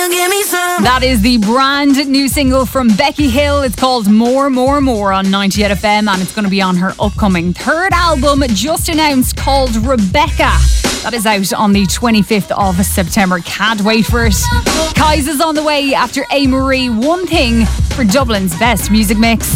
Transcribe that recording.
That is the brand new single from Becky Hill. It's called More, More, More on 98 FM, and it's going to be on her upcoming third album, just announced, called Rebecca. That is out on the 25th of September. Can't wait for it. Kai's is on the way after A. Marie. One Thing for Dublin's best music mix.